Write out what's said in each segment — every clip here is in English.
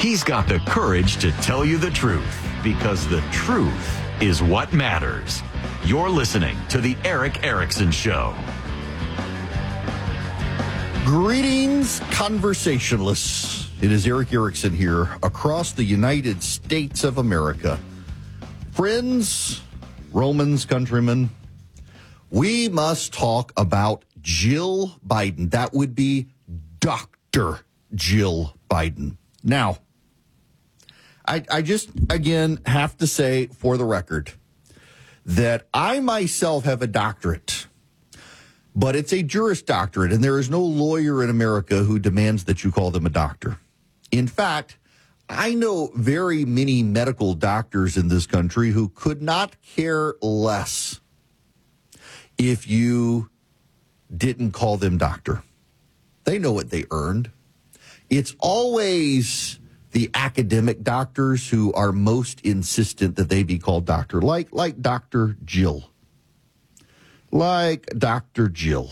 He's got the courage to tell you the truth, because the truth is what matters. You're listening to The Erick Erickson Show. Greetings, conversationalists. It is Erick Erickson here across the United States of America. Friends, Romans, countrymen, we must talk about Jill Biden. That would be Dr. Jill Biden. Now, I just, again, have to say for the record that I myself have a doctorate, but it's a Juris Doctorate, and there is no lawyer in America who demands that you call them a doctor. In fact, I know very many medical doctors in this country who could not care less if you didn't call them doctor. They know what they earned. It's always the academic doctors who are most insistent that they be called doctor, like Dr. Jill. Like Dr. Jill.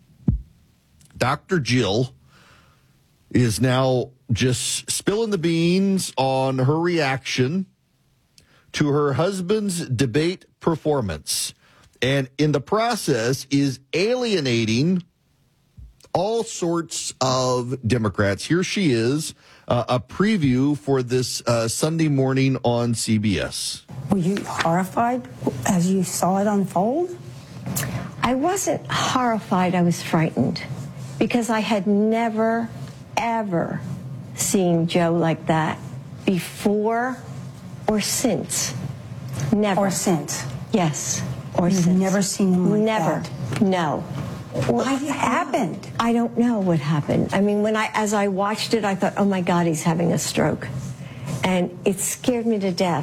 Dr. Jill is now just spilling the beans on her reaction to her husband's debate performance, and in the process is alienating all sorts of Democrats. Here she is, a preview for this Sunday morning on CBS. Were you horrified as you saw it unfold? I wasn't horrified. I was frightened because I had never, ever seen Joe like that before or since. Never. Or since? Yes. Or You've since. never seen him like never. that? No. What happened? I don't know what happened. I mean, as I watched it, I thought, oh my God, he's having a stroke. And it scared me to death.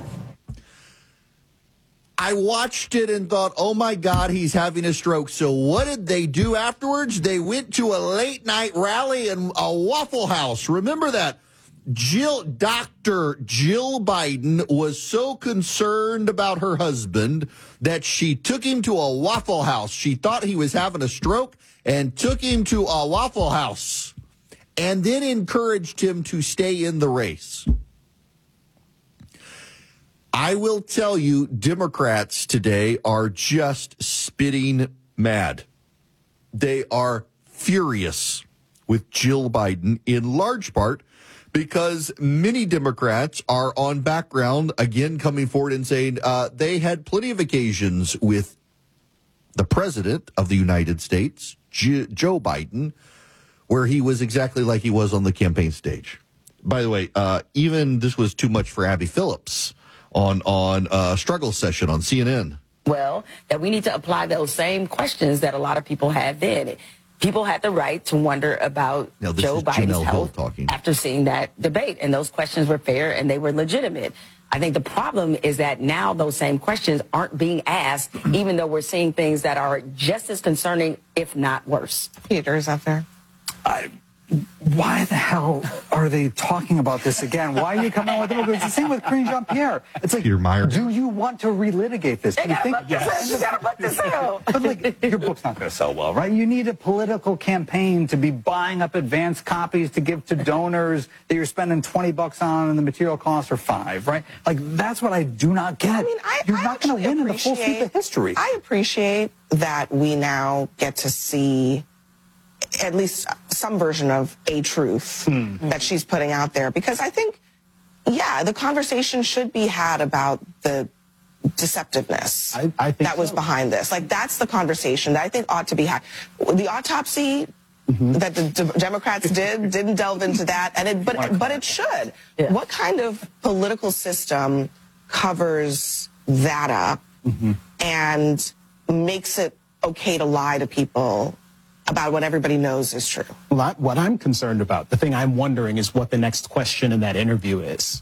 I watched it and thought, oh my God, he's having a stroke. So what did they do afterwards? They went to a late night rally in a Waffle House. Remember that? Dr. Jill Biden was so concerned about her husband that she took him to a Waffle House. She thought he was having a stroke and took him to a Waffle House and then encouraged him to stay in the race. I will tell you, Democrats today are just spitting mad. They are furious with Jill Biden, in large part because many Democrats are on background, again, coming forward and saying they had plenty of occasions with the president of the United States, Joe Biden, where he was exactly like he was on the campaign stage. By the way, even this was too much for Abby Phillips on a struggle session on CNN. Well, that we need to apply those same questions that a lot of people had then. People had the right to wonder about Joe Biden's health after seeing that debate, and those questions were fair and they were legitimate. I think the problem is that now those same questions aren't being asked, even though we're seeing things that are just as concerning, if not worse. Peter is up there. Why the hell are they talking about this again? Why are you coming out with it? It's the same with Karine Jean-Pierre. It's like, Peter Meyer. Do you want to relitigate this? You gotta put this out. But like, your book's not going to sell well, right? You need a political campaign to be buying up advance copies to give to donors that you're spending $20 on, and the material costs are $5, right? Like, that's what I do not get. I mean, you're not going to win in the full sweep of history. I appreciate that we now get to see at least some version of a truth that she's putting out there, because I think, the conversation should be had about the deceptiveness I think that was behind this. Like, that's the conversation that I think ought to be had. The autopsy that the Democrats didn't delve into that, and but it should. Yeah. What kind of political system covers that up and makes it okay to lie to people about what everybody knows is true? What I'm concerned about, the thing I'm wondering is what the next question in that interview is.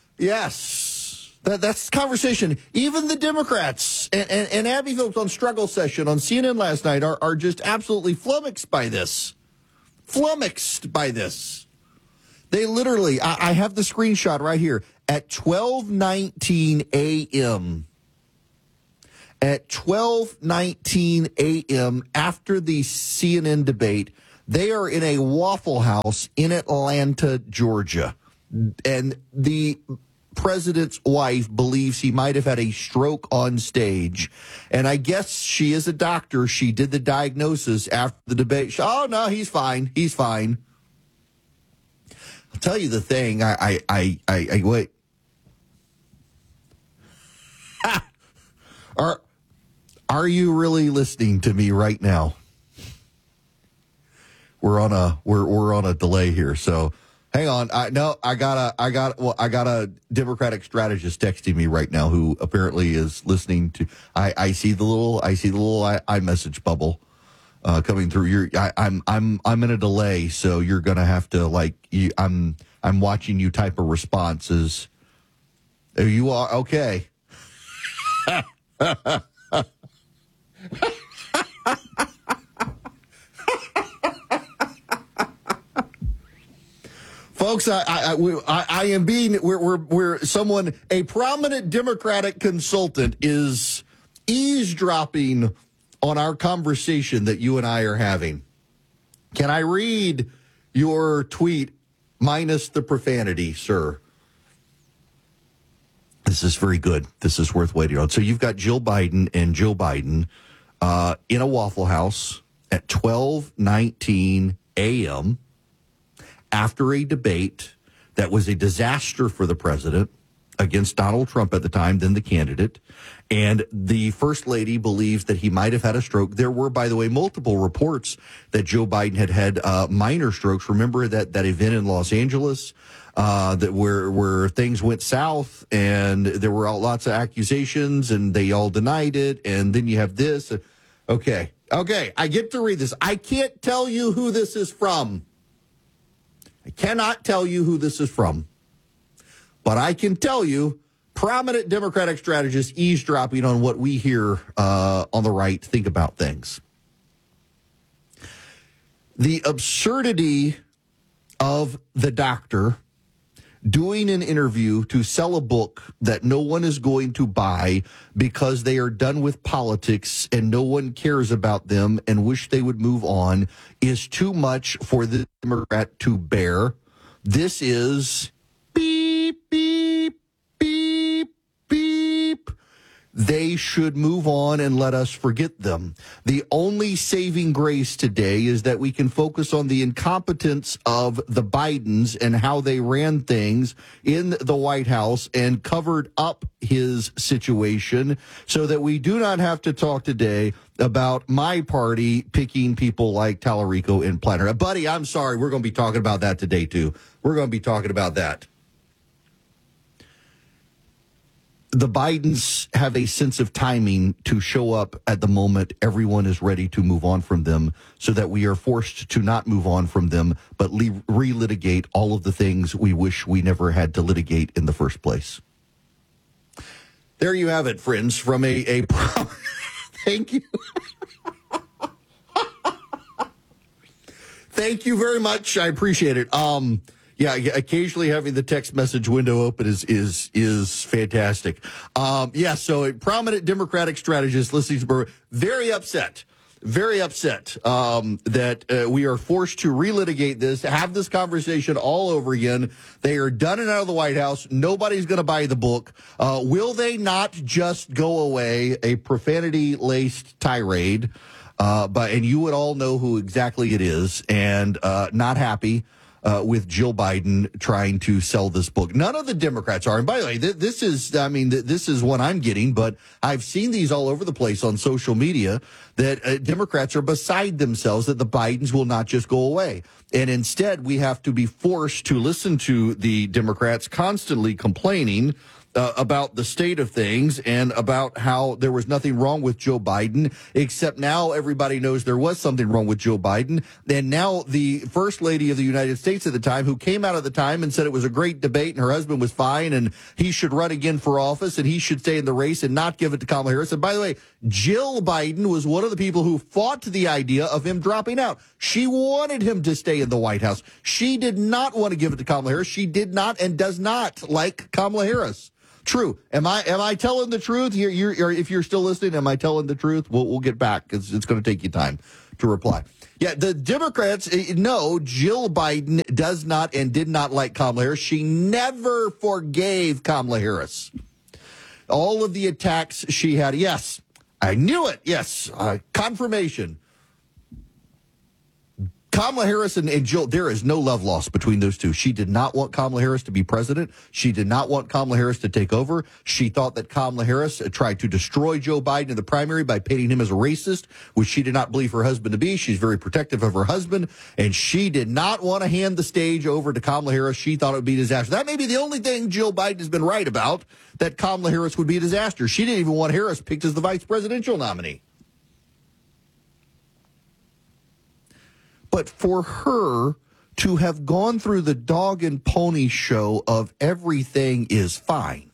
Yes, that's the conversation. Even the Democrats and Abby Phillips on Struggle Session on CNN last night are just absolutely flummoxed by this. Flummoxed by this. They literally, I have the screenshot right here, at 12:19 a.m., at 12:19 a.m. after the CNN debate, they are in a Waffle House in Atlanta, Georgia. and the president's wife believes he might have had a stroke on stage. And I guess she is a doctor. She did the diagnosis after the debate. Oh, no, he's fine. He's fine. I'll tell you the thing. I wait. Are you really listening to me right now? We're on a delay here, so hang on. I got a Democratic strategist texting me right now who apparently is listening to. I see the little iMessage bubble coming through. I'm in a delay, so you're gonna have to I'm watching you type a responses. You are okay. Folks, I am being, we're someone, a prominent Democratic consultant is eavesdropping on our conversation that you and I are having. Can I read your tweet minus the profanity, sir? This is very good. This is worth waiting on. So you've got Jill Biden and Joe Biden in a Waffle House at 12:19 a.m. after a debate that was a disaster for the president against Donald Trump at the time, then the candidate. And the first lady believes that he might have had a stroke. There were, by the way, multiple reports that Joe Biden had minor strokes. Remember that event in Los Angeles that where things went south and there were lots of accusations and they all denied it. And then you have this. Okay, I get to read this. I can't tell you who this is from. I cannot tell you who this is from. But I can tell you, prominent Democratic strategists eavesdropping on what we hear on the right think about things. The absurdity of the doctor doing an interview to sell a book that no one is going to buy because they are done with politics and no one cares about them and wish they would move on is too much for the Democrat to bear. This is beep, beep, beep, beep. They should move on and let us forget them. The only saving grace today is that we can focus on the incompetence of the Bidens and how they ran things in the White House and covered up his situation so that we do not have to talk today about my party picking people like Tallarico and Planner. Buddy, I'm sorry. We're going to be talking about that today, too. We're going to be talking about that. The Bidens have a sense of timing to show up at the moment everyone is ready to move on from them so that we are forced to not move on from them, but relitigate all of the things we wish we never had to litigate in the first place. There you have it, friends, from a thank you. Thank you very much. I appreciate it. Yeah, occasionally having the text message window open is fantastic. So a prominent Democratic strategist listening to very upset that we are forced to relitigate this, have this conversation all over again. They are done and out of the White House. Nobody's going to buy the book. Will they not just go away? A profanity-laced tirade, and you would all know who exactly it is, and not happy with Jill Biden trying to sell this book. None of the Democrats are. And by the way, this is what I'm getting, but I've seen these all over the place on social media that Democrats are beside themselves that the Bidens will not just go away. And instead, we have to be forced to listen to the Democrats constantly complaining about the state of things and about how there was nothing wrong with Joe Biden, except now everybody knows there was something wrong with Joe Biden. And now the First Lady of the United States at the time, who came out at the time and said it was a great debate and her husband was fine and he should run again for office and he should stay in the race and not give it to Kamala Harris. And by the way, Jill Biden was one of the people who fought the idea of him dropping out. She wanted him to stay in the White House. She did not want to give it to Kamala Harris. She did not and does not like Kamala Harris. True. Am I telling the truth? If you're still listening, am I telling the truth? We'll get back because it's going to take you time to reply. Yeah, the Democrats know Jill Biden does not and did not like Kamala Harris. She never forgave Kamala Harris. All of the attacks she had, yes, I knew it, yes, confirmation. Kamala Harris and Jill, there is no love lost between those two. She did not want Kamala Harris to be president. She did not want Kamala Harris to take over. She thought that Kamala Harris tried to destroy Joe Biden in the primary by painting him as a racist, which she did not believe her husband to be. She's very protective of her husband, and she did not want to hand the stage over to Kamala Harris. She thought it would be a disaster. That may be the only thing Jill Biden has been right about, that Kamala Harris would be a disaster. She didn't even want Harris picked as the vice presidential nominee. But for her to have gone through the dog and pony show of everything is fine,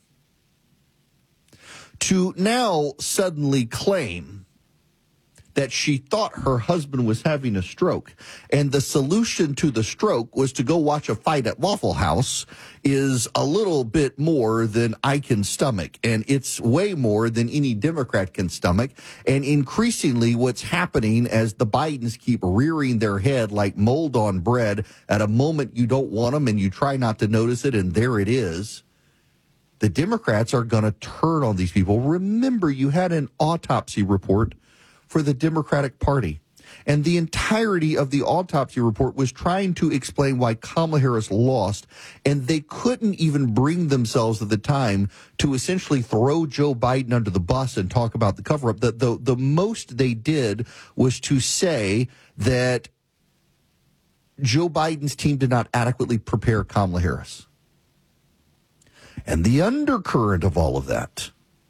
to now suddenly claim that she thought her husband was having a stroke, and the solution to the stroke was to go watch a fight at Waffle House, is a little bit more than I can stomach. And it's way more than any Democrat can stomach. And increasingly what's happening as the Bidens keep rearing their head like mold on bread at a moment you don't want them and you try not to notice it, and there it is. The Democrats are going to turn on these people. Remember, you had an autopsy report for the Democratic Party, and the entirety of the autopsy report was trying to explain why Kamala Harris lost, and they couldn't even bring themselves at the time to essentially throw Joe Biden under the bus and talk about the cover-up. The most they did was to say that Joe Biden's team did not adequately prepare Kamala Harris. And the undercurrent of all of that,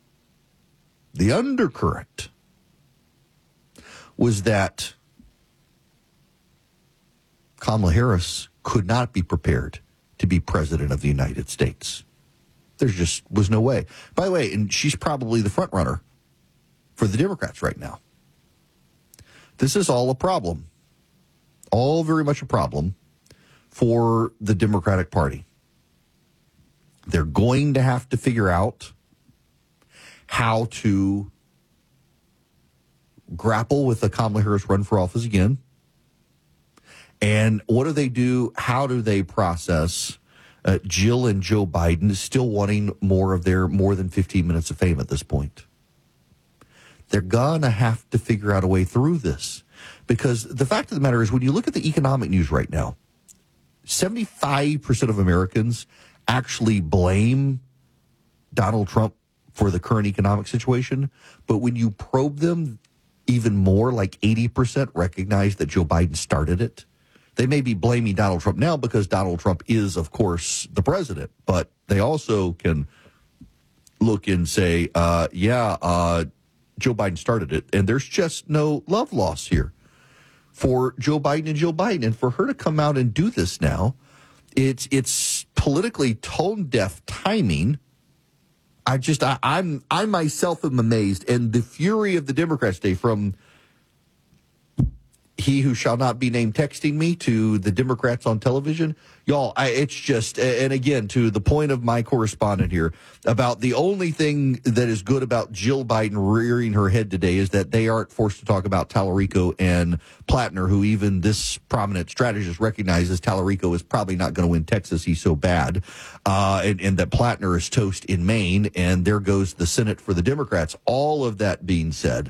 was that Kamala Harris could not be prepared to be president of the United States. There just was no way. By the way, and she's probably the front runner for the Democrats right now. This is all a problem. All very much a problem for the Democratic Party. They're going to have to figure out how to grapple with the Kamala Harris run for office again. And what do they do? How do they process Jill and Joe Biden still wanting more of their more than 15 minutes of fame at this point? They're going to have to figure out a way through this. Because the fact of the matter is, when you look at the economic news right now, 75% of Americans actually blame Donald Trump for the current economic situation. But when you probe them, even more, like 80% recognize that Joe Biden started it. They may be blaming Donald Trump now because Donald Trump is, of course, the president. But they also can look and say, Joe Biden started it. And there's just no love loss here for Joe Biden and Joe Biden. And for her to come out and do this now, it's politically tone-deaf timing. I myself am amazed. And the fury of the Democrats today, from he who shall not be named texting me to the Democrats on television, y'all, it's just, and again, to the point of my correspondent here, about the only thing that is good about Jill Biden rearing her head today is that they aren't forced to talk about Tallarico and Plattner, who even this prominent strategist recognizes Tallarico is probably not going to win Texas. He's so bad. And that Plattner is toast in Maine, and there goes the Senate for the Democrats. All of that being said,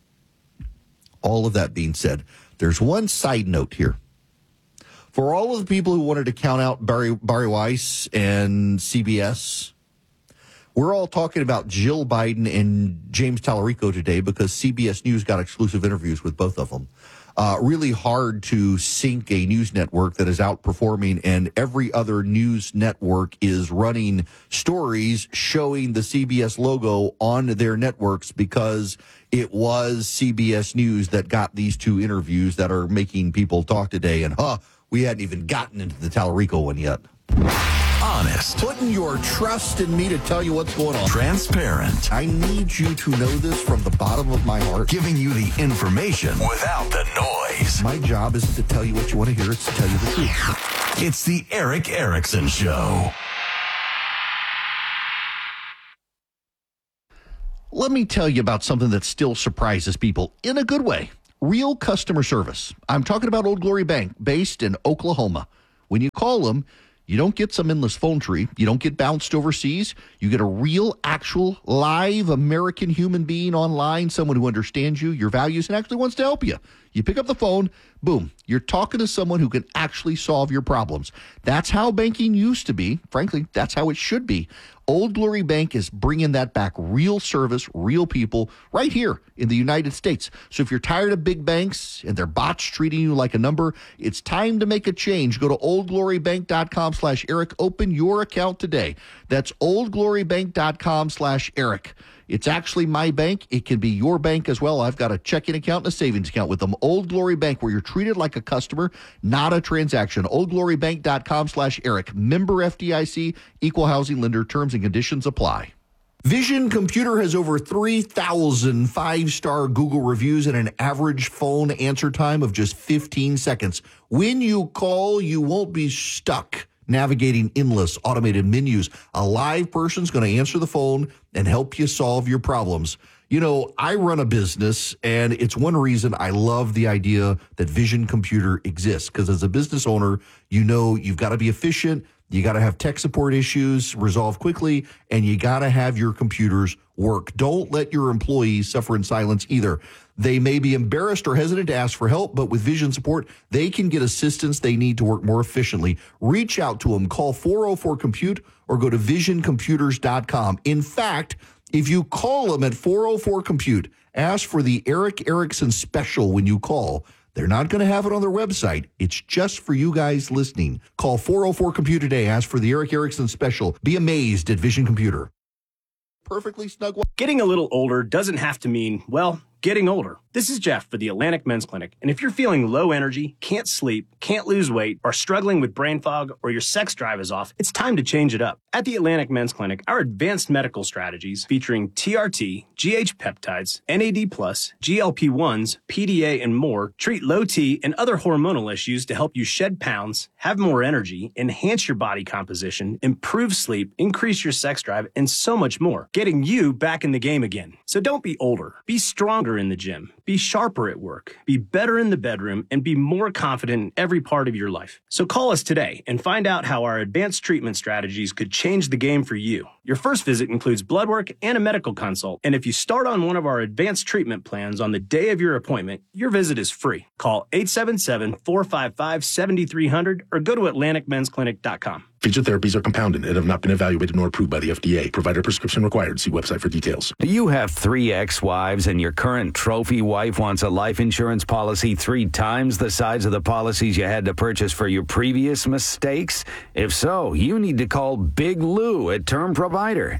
there's one side note here. For all of the people who wanted to count out Bari Weiss and CBS, we're all talking about Jill Biden and James Tallarico today because CBS News got exclusive interviews with both of them. Really hard to sync a news network that is outperforming, and every other news network is running stories showing the CBS logo on their networks because it was CBS News that got these two interviews that are making people talk today. And we hadn't even gotten into the Tallarico one yet. Honest. Putting your trust in me to tell you what's going on. Transparent. I need you to know this from the bottom of my heart. Giving you the information without the noise. My job isn't to tell you what you want to hear. It's to tell you the truth. It's the Erick Erickson Show. Let me tell you about something that still surprises people in a good way. Real customer service. I'm talking about Old Glory Bank, based in Oklahoma. When you call them, you don't get some endless phone tree. You don't get bounced overseas. You get a real, actual, live American human being online, someone who understands you, your values, and actually wants to help you. You pick up the phone, boom, you're talking to someone who can actually solve your problems. That's how banking used to be. Frankly, that's how it should be. Old Glory Bank is bringing that back. Real service, real people, right here in the United States. So if you're tired of big banks and their bots treating you like a number, it's time to make a change. Go to oldglorybank.com/Eric. Open your account today. That's oldglorybank.com/Eric. It's actually my bank. It can be your bank as well. I've got a checking account and a savings account with them. Old Glory Bank, where you're treated like a customer, not a transaction. oldglorybank.com/Eric. Member FDIC, equal housing lender. Terms and conditions apply. Vision Computer has over 3,000 five-star Google reviews and an average phone answer time of just 15 seconds. When you call, you won't be stuck navigating endless automated menus. A live person's going to answer the phone and help you solve your problems. You know, I run a business, and it's one reason I love the idea that Vision Computer exists, because as a business owner, you know you've got to be efficient, you got to have tech support issues resolved quickly, and you got to have your computers work. Don't let your employees suffer in silence either. They may be embarrassed or hesitant to ask for help, but with Vision support, they can get assistance they need to work more efficiently. Reach out to them. Call 404-COMPUTE or go to visioncomputers.com. In fact, if you call them at 404-COMPUTE, ask for the Eric Erickson special when you call. They're not going to have it on their website. It's just for you guys listening. Call 404-COMPUTE today. Ask for the Eric Erickson special. Be amazed at Vision Computer. Perfectly snug. Getting a little older doesn't have to mean, well, getting older. This is Jeff for the Atlantic Men's Clinic, and if you're feeling low energy, can't sleep, can't lose weight, are struggling with brain fog, or your sex drive is off, it's time to change it up. At the Atlantic Men's Clinic, our advanced medical strategies featuring TRT, GH peptides, NAD+, GLP-1s, PDA, and more treat low T and other hormonal issues to help you shed pounds, have more energy, enhance your body composition, improve sleep, increase your sex drive, and so much more, getting you back in the game again. So don't be older. Be stronger in the gym. Be sharper at work, be better in the bedroom, and be more confident in every part of your life. So call us today and find out how our advanced treatment strategies could change the game for you. Your first visit includes blood work and a medical consult, and if you start on one of our advanced treatment plans on the day of your appointment, your visit is free. Call 877-455-7300 or go to AtlanticMen'sClinic.com. Featured therapies are compounded and have not been evaluated nor approved by the FDA. Provider prescription required. See website for details. Do you have 3 ex-wives and your current trophy wife wants a life insurance policy 3 times the size of the policies you had to purchase for your previous mistakes? If so, you need to call Big Lou at Term Provider,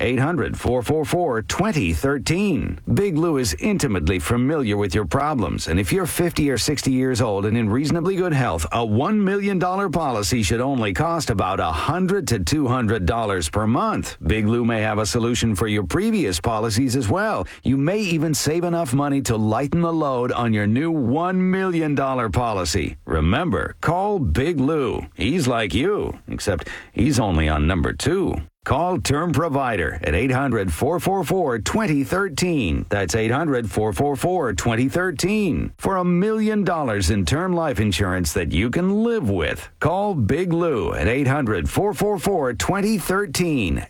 800-444-2013. Big Lou is intimately familiar with your problems, and if you're 50 or 60 years old and in reasonably good health, a $1 million policy should only cost about $100 to $200 per month. Big Lou may have a solution for your previous policies as well. You may even save enough money to lighten the load on your new $1 million policy. Remember, call Big Lou. He's like you, except he's only on number 2. Call Term Provider at 800-444-2013. That's 800-444-2013 for $1 million in term life insurance that you can live with. Call Big Lou at 800-444-2013.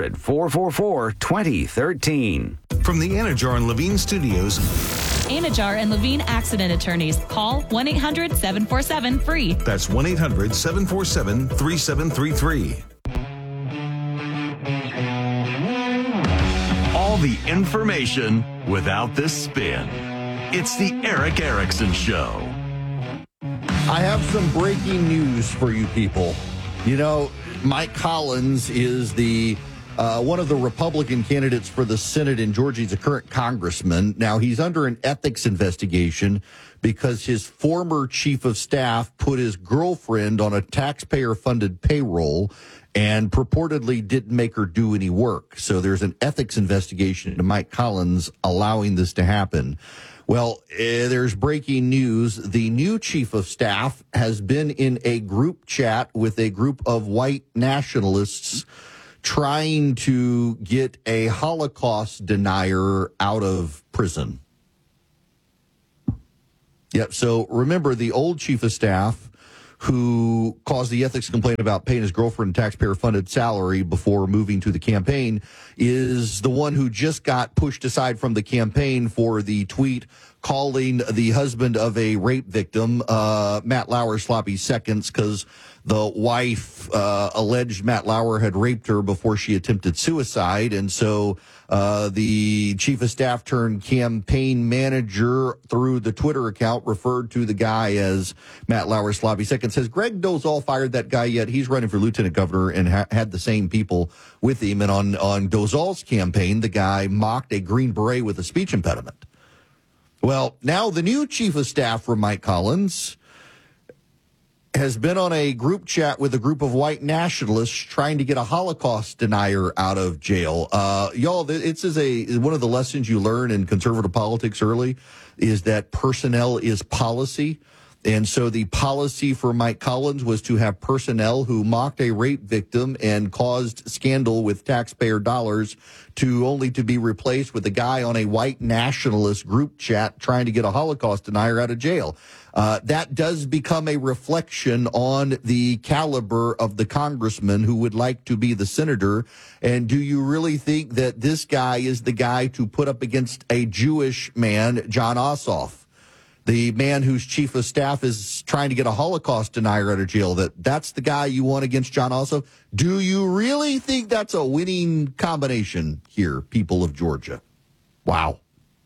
800-444-2013. From the Anajar and Levine Studios, Anajar and Levine Accident Attorneys. Call 1-800-747-FREE. That's 1-800-747-3733. All the information without the spin. It's the Eric Erickson Show. I have some breaking news for you people. You know, Mike Collins is the one of the Republican candidates for the Senate in Georgia. He's a current congressman. Now, he's under an ethics investigation because his former chief of staff put his girlfriend on a taxpayer-funded payroll and purportedly didn't make her do any work. So there's an ethics investigation into Mike Collins allowing this to happen. Well, there's breaking news. The new chief of staff has been in a group chat with a group of white nationalists trying to get a Holocaust denier out of prison. Yep. So remember, the old chief of staff who caused the ethics complaint about paying his girlfriend taxpayer-funded salary before moving to the campaign is the one who just got pushed aside from the campaign for the tweet calling the husband of a rape victim, Matt Lauer, sloppy seconds, because the wife alleged Matt Lauer had raped her before she attempted suicide. And so the chief of staff turned campaign manager through the Twitter account referred to the guy as Matt Lauer, sloppy seconds. Has Greg Dozal fired that guy yet? He's running for lieutenant governor and had the same people with him. And on Dozal's campaign, the guy mocked a Green Beret with a speech impediment. Well, now the new chief of staff for Mike Collins has been on a group chat with a group of white nationalists trying to get a Holocaust denier out of jail. Y'all, it's one of the lessons you learn in conservative politics early is that personnel is policy. And so the policy for Mike Collins was to have personnel who mocked a rape victim and caused scandal with taxpayer dollars to be replaced with a guy on a white nationalist group chat trying to get a Holocaust denier out of jail. That does become a reflection on the caliber of the congressman who would like to be the senator. And do you really think that this guy is the guy to put up against a Jewish man, Jon Ossoff? The man whose chief of staff is trying to get a Holocaust denier out of jail, that's the guy you want against Jon Ossoff? Do you really think that's a winning combination here, people of Georgia? Wow.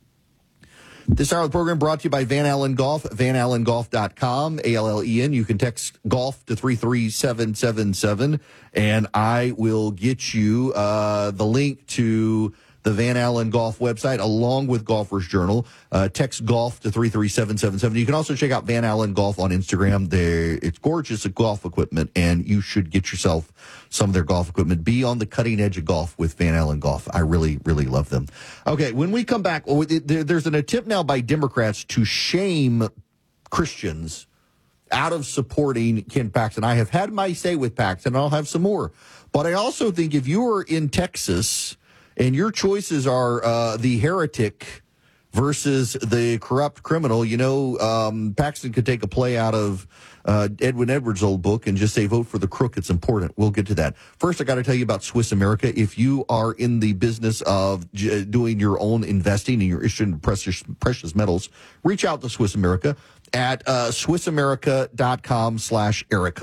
This hour of the program brought to you by Van Allen Golf, vanallengolf.com, ALLEN. You can text golf to 33777, and I will get you the link to the Van Allen Golf website, along with Golfer's Journal. Text golf to 33777. You can also check out Van Allen Golf on Instagram. It's gorgeous golf equipment, and you should get yourself some of their golf equipment. Be on the cutting edge of golf with Van Allen Golf. I really, really love them. Okay, when we come back, there's an attempt now by Democrats to shame Christians out of supporting Ken Paxton. I have had my say with Paxton, and I'll have some more. But I also think if you are in Texas and your choices are the heretic versus the corrupt criminal, Paxton could take a play out of Edwin Edwards' old book and just say, vote for the crook. It's important. We'll get to that. First, I got to tell you about Swiss America. If you are in the business of doing your own investing and you're interested in precious metals, reach out to Swiss America at SwissAmerica.com/Eric,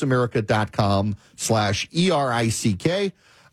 SwissAmerica.com/ERICK.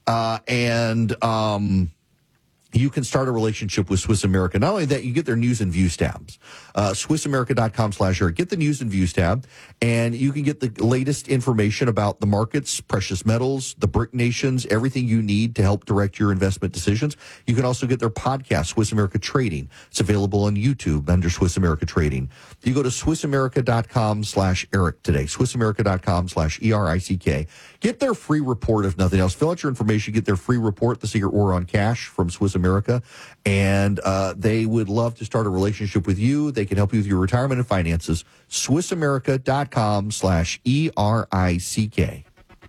You can start a relationship with Swiss America. Not only that, you get their news and views tabs. SwissAmerica.com/Eric. Get the news and views tab, and you can get the latest information about the markets, precious metals, the BRIC nations, everything you need to help direct your investment decisions. You can also get their podcast, Swiss America Trading. It's available on YouTube under Swiss America Trading. You go to SwissAmerica.com/Eric today. SwissAmerica.com/ERICK. Get their free report, if nothing else. Fill out your information, get their free report, The Secret War on Cash from Swiss America, and they would love to start a relationship with you. They can help you with your retirement and finances. SwissAmerica.com/ERICK.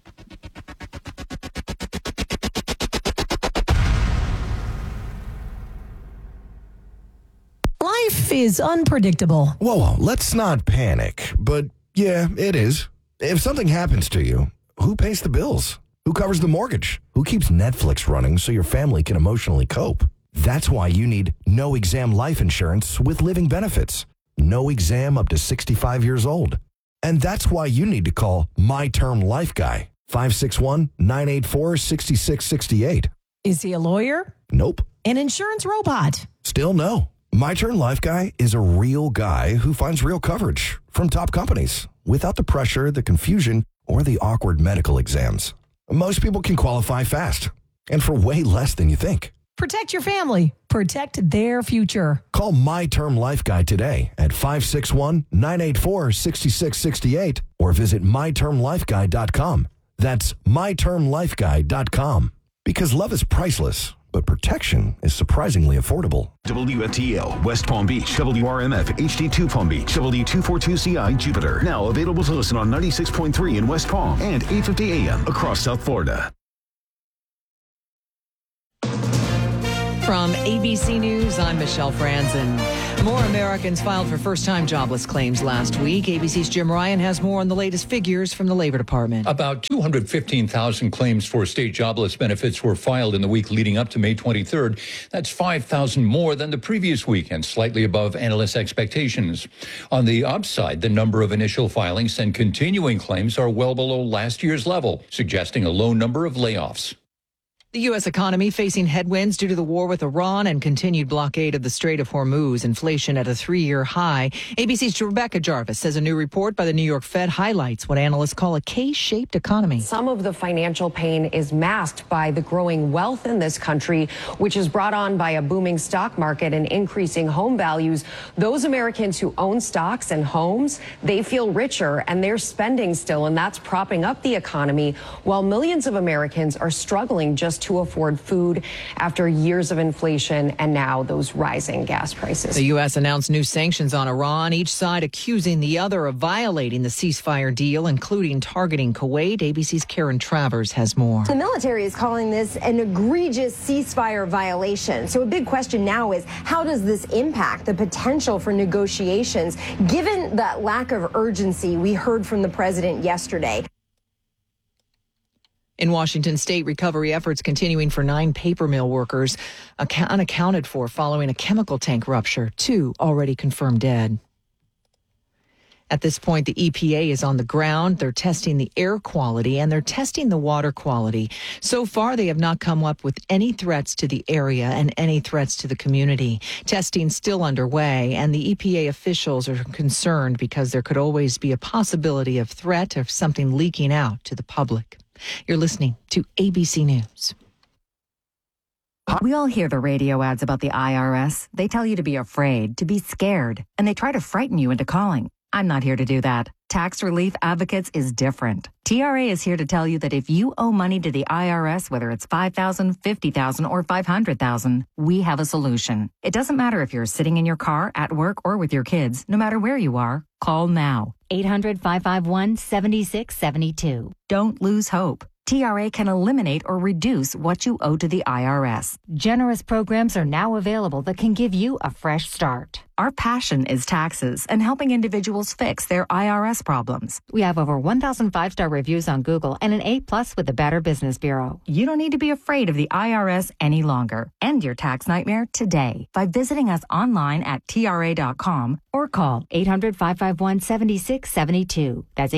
Life is unpredictable. Whoa, let's not panic. But yeah, it is. If something happens to you, who pays the bills? Who covers the mortgage? Who keeps Netflix running so your family can emotionally cope? That's why you need No Exam life insurance with living benefits. No exam up to 65 years old. And that's why you need to call My Term Life Guy, 561-984-6668. Is he a lawyer? Nope. An insurance robot? Still no. My Term Life Guy is a real guy who finds real coverage from top companies without the pressure, the confusion, or the awkward medical exams. Most people can qualify fast and for way less than you think. Protect your family. Protect their future. Call My Term Life Guy today at 561-984-6668 or visit mytermlifeguy.com. That's mytermlifeguy.com. Because love is priceless, but protection is surprisingly affordable. WFTL, West Palm Beach, WRMF, HD2 Palm Beach, W242CI, Jupiter. Now available to listen on 96.3 in West Palm and 850 AM across South Florida. From ABC News, I'm Michelle Franzen. More Americans filed for first-time jobless claims last week. ABC's Jim Ryan has more on the latest figures from the Labor Department. About 215,000 claims for state jobless benefits were filed in the week leading up to May 23rd. That's 5,000 more than the previous week and slightly above analysts' expectations. On the upside, the number of initial filings and continuing claims are well below last year's level, suggesting a low number of layoffs. The U.S. economy facing headwinds due to the war with Iran and continued blockade of the Strait of Hormuz. Inflation at a 3-year high. ABC's Rebecca Jarvis says a new report by the New York Fed highlights what analysts call a K-shaped economy. Some of the financial pain is masked by the growing wealth in this country, which is brought on by a booming stock market and increasing home values. Those Americans who own stocks and homes, they feel richer and they're spending still, and that's propping up the economy, while millions of Americans are struggling just to afford food after years of inflation and now those rising gas prices. The U.S. announced new sanctions on Iran, each side accusing the other of violating the ceasefire deal, including targeting Kuwait. ABC's Karen Travers has more. The military is calling this an egregious ceasefire violation. So a big question now is, how does this impact the potential for negotiations, given that lack of urgency we heard from the president yesterday? In Washington state, recovery efforts continuing for 9 paper mill workers unaccounted for following a chemical tank rupture. 2 already confirmed dead. At this point, the EPA is on the ground. They're testing the air quality and they're testing the water quality. So far, they have not come up with any threats to the area and any threats to the community. Testing still underway, and the EPA officials are concerned because there could always be a possibility of threat of something leaking out to the public. You're listening to ABC News. We all hear the radio ads about the IRS. They tell you to be afraid, to be scared, and they try to frighten you into calling. I'm not here to do that. Tax Relief Advocates is different. TRA is here to tell you that if you owe money to the IRS, whether it's $5,000, $50,000, or $500,000, we have a solution. It doesn't matter if you're sitting in your car, at work, or with your kids. No matter where you are, call now. 800-551-7672. Don't lose hope. TRA can eliminate or reduce what you owe to the IRS. Generous programs are now available that can give you a fresh start. Our passion is taxes and helping individuals fix their IRS problems. We have over 1,000 5-star reviews on Google and an A+ with the Better Business Bureau. You don't need to be afraid of the IRS any longer. End your tax nightmare today by visiting us online at TRA.com or call 800-551-7672. That's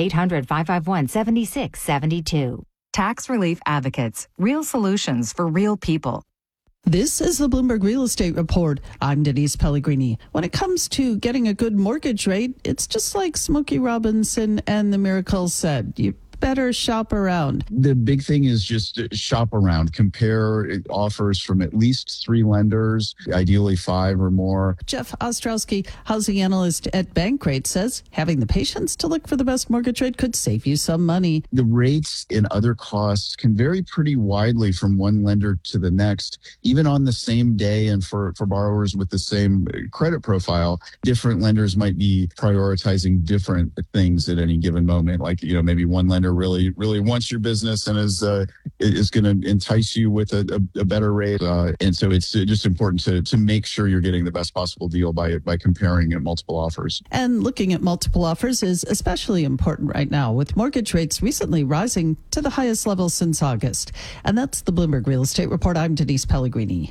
800-551-7672. Tax Relief Advocates, real solutions for real people. This is the Bloomberg Real Estate Report. I'm Denise Pellegrini. When it comes to getting a good mortgage rate, it's just like Smokey Robinson and the Miracles said. You better shop around. The big thing is just shop around. Compare offers from at least 3 lenders, ideally 5 or more. Jeff Ostrowski, housing analyst at Bankrate, says having the patience to look for the best mortgage rate could save you some money. The rates and other costs can vary pretty widely from one lender to the next, even on the same day. And for borrowers with the same credit profile, different lenders might be prioritizing different things at any given moment. Like, maybe one lender really wants your business and is going to entice you with a better rate. And so it's just important to make sure you're getting the best possible deal by comparing multiple offers. And looking at multiple offers is especially important right now, with mortgage rates recently rising to the highest level since August. And that's the Bloomberg Real Estate Report. I'm Denise Pellegrini.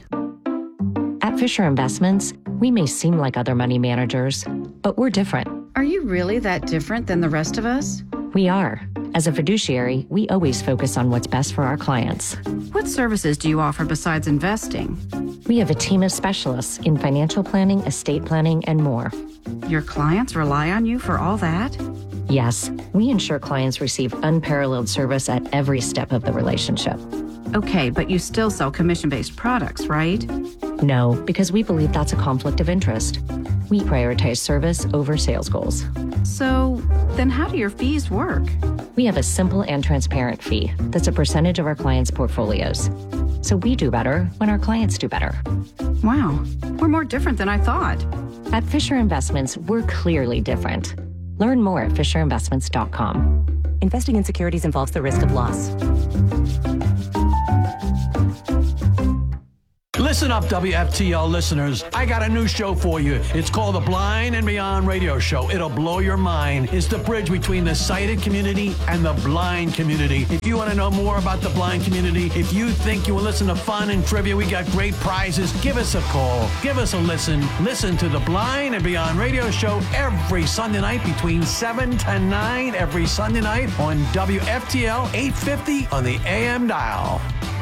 At Fisher Investments, we may seem like other money managers, but we're different. Are you really that different than the rest of us? We are. As a fiduciary, we always focus on what's best for our clients. What services do you offer besides investing? We have a team of specialists in financial planning, estate planning, and more. Your clients rely on you for all that? Yes, we ensure clients receive unparalleled service at every step of the relationship. Okay, but you still sell commission-based products, right? No, because we believe that's a conflict of interest. We prioritize service over sales goals. So, then how do your fees work? We have a simple and transparent fee that's a percentage of our clients' portfolios. So we do better when our clients do better. Wow, we're more different than I thought. At Fisher Investments, we're clearly different. Learn more at FisherInvestments.com. Investing in securities involves the risk of loss. Listen up, WFTL listeners. I got a new show for you. It's called the Blind and Beyond Radio Show. It'll blow your mind. It's the bridge between the sighted community and the blind community. If you want to know more about the blind community, if you think you will listen to fun and trivia, we got great prizes. Give us a call. Give us a listen. Listen to the Blind and Beyond Radio Show every Sunday night between 7 to 9 every Sunday night on WFTL 850 on the AM dial.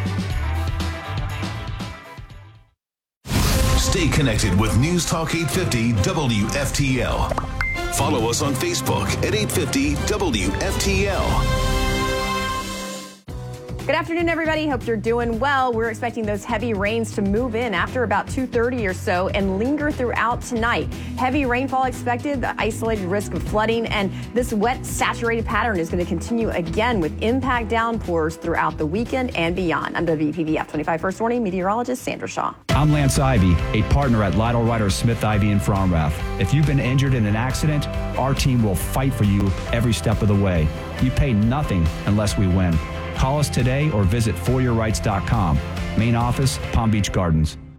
Stay connected with News Talk 850 WFTL. Follow us on Facebook at 850 WFTL. Good afternoon, everybody. Hope you're doing well. We're expecting those heavy rains to move in after about 2:30 or so and linger throughout tonight. Heavy rainfall expected, the isolated risk of flooding, and this wet, saturated pattern is going to continue again with impact downpours throughout the weekend and beyond. I'm WPBF 25 First Warning meteorologist Sandra Shaw. I'm Lance Ivy, a partner at Lytle Ryder Smith Ivy in Fromrath. If you've been injured in an accident, our team will fight for you every step of the way. You pay nothing unless we win. Call us today or visit foryourrights.com. Main office, Palm Beach Gardens.